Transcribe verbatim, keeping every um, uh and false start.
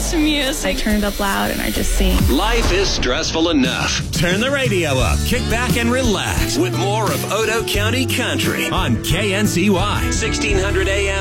to music. I turn it up loud and I just sing. Life is stressful enough. Turn the radio up, kick back and relax with more of Odo County Country on K N C Y, sixteen hundred A M.